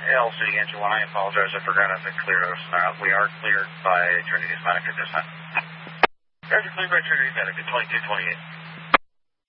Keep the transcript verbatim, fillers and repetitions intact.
L City Engine one, I apologize. I forgot if it cleared us. Uh, we are cleared by Trinity's medic at this time. Guys are cleared by Trinity's medic at twenty-two twenty-eight.